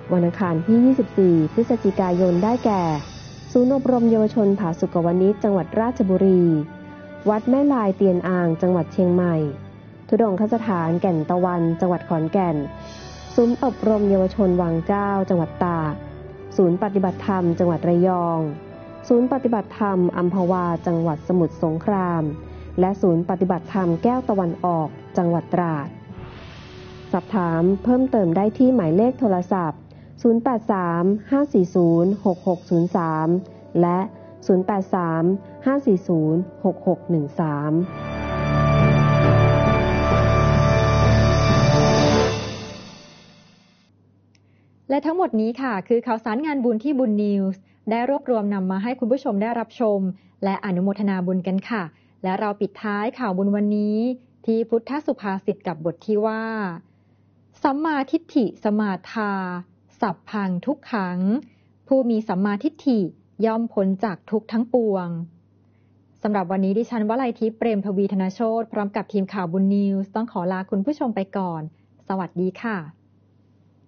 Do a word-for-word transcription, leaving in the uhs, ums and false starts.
วันอังคารที่ ยี่สิบสี่ พฤศจิกายนได้แก่ศูนย์อบรมเยาวชนผาสุกวณิชจังหวัดราชบุรีวัดแม่ลายเตียนอ่างจังหวัดเชียงใหม่ธุดงคสถานแก่นตะวันจังหวัดขอนแก่นศูนย์อบรมเยาวชนวังเจ้าจังหวัดตากศูนย์ปฏิบัติธรรมจังหวัดระยองศูนย์ปฏิบัติธรรมอัมพวาจังหวัดสมุทรสงครามและศูนย์ปฏิบัติธรรมแก้วตะวันออกจังหวัดตราดสอบถามเพิ่มเติมได้ที่หมายเลขโทรศัพท์ศูนย์ แปด สาม ห้า สี่ ศูนย์ หก หก ศูนย์ สามและศูนย์ แปด สาม ห้า สี่ ศูนย์ หก หก หนึ่ง สามและทั้งหมดนี้ค่ะคือข่าวสารงานบุญที่บุญนิวส์ได้รวบรวมนำมาให้คุณผู้ชมได้รับชมและอนุโมทนาบุญกันค่ะและเราปิดท้ายข่าวบุญวันนี้ที่พุทธสุภาษิตกับบทที่ว่าสัมมาทิฏฐิสมาทาสัพพังทุกขังผู้มีสัมมาทิฏฐิย่อมพ้นจากทุกข์ทั้งปวงสำหรับวันนี้ดิฉันวลัยทิพย์เปรมทวีธนโชติพร้อมกับทีมข่าวบุญนิวส์ต้องขอลาคุณผู้ชมไปก่อนสวัสดีค่ะ